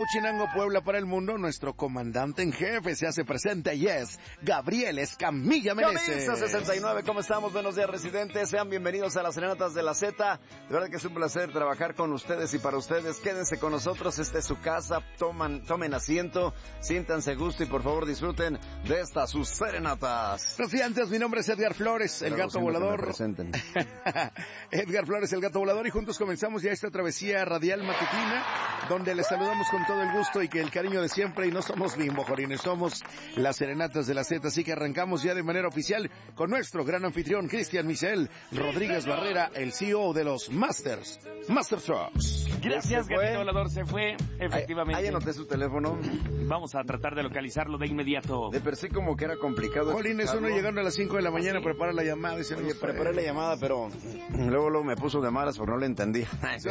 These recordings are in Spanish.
Huachinango, Puebla para el mundo, nuestro comandante en jefe se hace presente y es Gabriel Escamilla Meneses. Camisa 69, ¿cómo estamos? Buenos días, residentes. Sean bienvenidos a las Serenatas de la Z. De verdad que es un placer trabajar con ustedes y para ustedes. Quédense con nosotros, esta es su casa. Tomen asiento, siéntanse gusto y por favor disfruten de estas sus serenatas. Residentes, mi nombre es Edgar Flores, el gato volador. Edgar Flores, el gato volador, y juntos comenzamos ya esta travesía radial matutina, donde les saludamos con todo el gusto y que el cariño de siempre, y no somos bimbojorines, somos las Serenatas de la Z, así que arrancamos ya de manera oficial con nuestro gran anfitrión, Cristian Michel Rodríguez Barrera, el CEO de los Master Trucks. Gracias, gatito volador, se fue, efectivamente. Ahí anoté su teléfono. Vamos a tratar de localizarlo de inmediato. De per sí como que era complicado. Jolines, uno llegando a las 5 de la mañana, prepara la llamada. Dice, oye, preparé la llamada, pero luego me puso de malas porque no le entendí.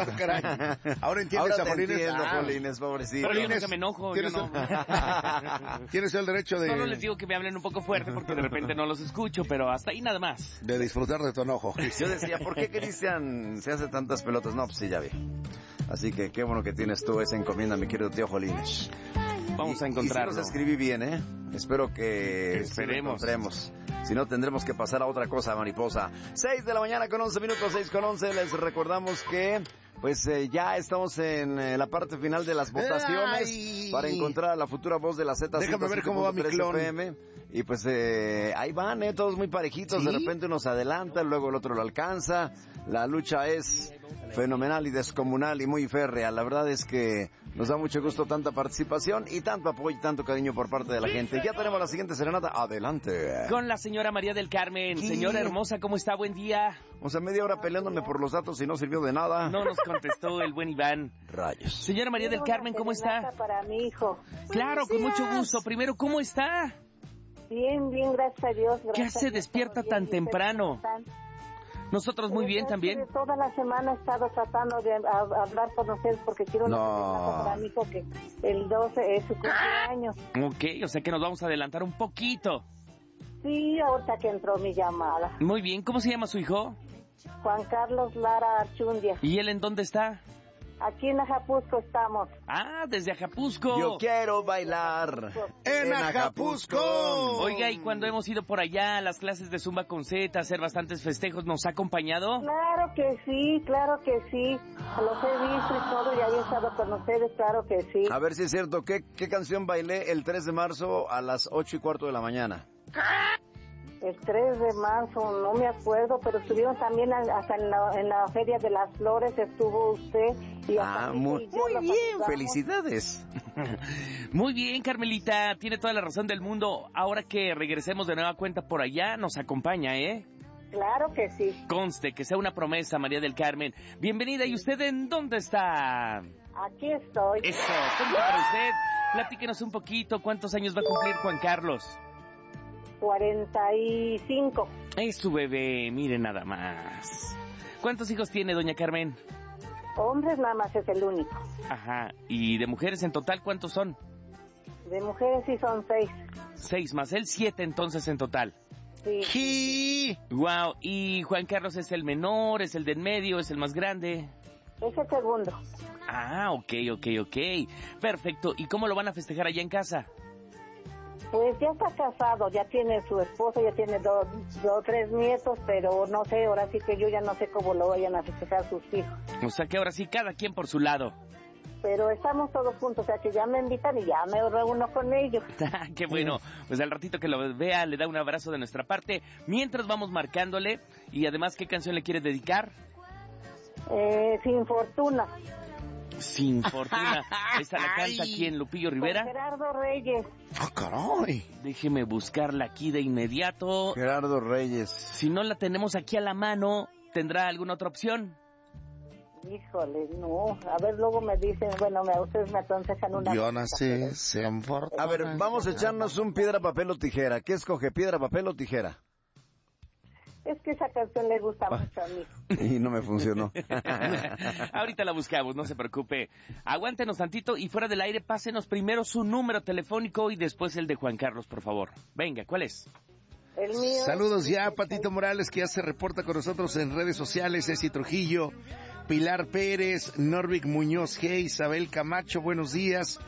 Ahora entiendes a Jolines. Jolines, pobrecito. Pero yo nunca me enojo, yo no. Tienes el derecho de... Solo les digo que me hablen un poco fuerte porque de repente no los escucho, pero hasta ahí nada más. De disfrutar de tu enojo. Yo decía, ¿por qué Cristian se hace tantas pelotas? No, pues sí, ya vi. Así que qué bueno que tienes tú esa encomienda, mi querido tío Jolines. Vamos a encontrarlo. Y si los escribí bien, Espero que esperemos. Si no, tendremos que pasar a otra cosa, mariposa. 6 de la mañana con 11 minutos, 6 con 11. Les recordamos que, ya estamos en la parte final de las votaciones para encontrar a la futura voz de la Z. Déjame ver cómo va mi clon. FM. Y ahí van, todos muy parejitos. ¿Sí? De repente uno se adelanta, luego el otro lo alcanza. La lucha es fenomenal y descomunal y muy férrea. La verdad es que nos da mucho gusto tanta participación y tanto apoyo y tanto cariño por parte de la gente. Ya tenemos la siguiente serenata. Adelante. Con la señora María del Carmen. ¿Sí? Señora hermosa, ¿cómo está? Buen día. O sea, media hora peleándome por los datos y no sirvió de nada. No nos contestó el buen Iván. Rayos. Señora María del Carmen, ¿cómo está? Para mi hijo. Claro, con mucho gusto. Primero, ¿cómo está? Bien, gracias a Dios. ¿Qué se despierta tan temprano? Nosotros muy bien también. Toda la semana he estado tratando de hablar con ustedes porque quiero una serenata para mi hijo que el 12 es su cumpleaños. Ok, o sea que nos vamos a adelantar un poquito. Sí, ahorita que entró mi llamada. Muy bien, ¿cómo se llama su hijo? Juan Carlos Lara Archundia. ¿Y él en dónde está? Aquí en Ajapusco estamos. Ah, desde Ajapusco. Yo quiero bailar en Ajapusco. Oiga, y cuando hemos ido por allá a las clases de Zumba con Z, a hacer bastantes festejos, ¿nos ha acompañado? Claro que sí. Los he visto y todo, y había estado con ustedes, claro que sí. A ver si es cierto, ¿qué canción bailé el 3 de marzo a las 8:15 de la mañana? El 3 de marzo, no me acuerdo, pero estuvieron también hasta en la Feria de las Flores, estuvo usted. Y muy bien, felicidades. Muy bien, Carmelita, tiene toda la razón del mundo. Ahora que regresemos de nueva cuenta por allá, nos acompaña, Claro que sí. Conste, que sea una promesa, María del Carmen. Bienvenida, ¿y usted en dónde está? Aquí estoy. Eso, punto para usted. Platíquenos un poquito, ¿cuántos años va a cumplir Juan Carlos? 45. Es su bebé, mire nada más. ¿Cuántos hijos tiene, doña Carmen? Hombres nada más es el único. Ajá, ¿y de mujeres en total cuántos son? De mujeres sí son 6. 6 más él, 7 entonces en total. Sí. Wow, ¿y Juan Carlos es el menor, es el del medio, es el más grande? Es el segundo. Ah, ok. Perfecto, ¿y cómo lo van a festejar allá en casa? Pues ya está casado, ya tiene su esposa, ya tiene 3 nietos, pero no sé, ahora sí que yo ya no sé cómo lo vayan a festejar sus hijos. O sea que ahora sí, cada quien por su lado. Pero estamos todos juntos, o sea que ya me invitan y ya me reúno con ellos. ¡Qué bueno! Pues al ratito que lo vea, le da un abrazo de nuestra parte. Mientras vamos marcándole, y además, ¿qué canción le quiere dedicar? Sin Fortuna. Sin Fortuna. ¿Esa la canta quién, Lupillo Rivera? Con Gerardo Reyes. ¡Ah, caray! Déjeme buscarla aquí de inmediato. Gerardo Reyes. Si no la tenemos aquí a la mano, ¿tendrá alguna otra opción? Híjole, no. A ver, luego me dicen, ustedes me aconsejan una... Yo nací sin fortuna. A ver, vamos a echarnos un piedra, papel o tijera. ¿Qué escoge, piedra, papel o tijera? Es que esa canción le gusta mucho a mí. Y no me funcionó. Ahorita la buscamos, no se preocupe. Aguántenos tantito y fuera del aire pásenos primero su número telefónico y después el de Juan Carlos, por favor. Venga, ¿cuál es? El mío. Saludos ya, Patito Morales, que ya se reporta con nosotros en redes sociales, Esi Trujillo, Pilar Pérez, Norvik Muñoz G, Isabel Camacho, buenos días.